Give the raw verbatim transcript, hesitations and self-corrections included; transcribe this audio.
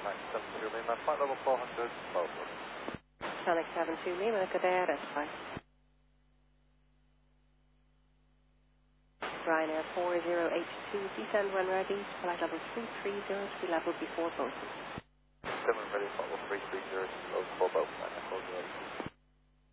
Max seven two Lima, flight level four hundred, twelve. Sonic seven two Lima, Quebec, flight. Ryanair four zero eight two, descend when ready, flight level three three zero to be level before both. seven ready, flight level three three zero, to be level before both, Ryanair four zero eight two.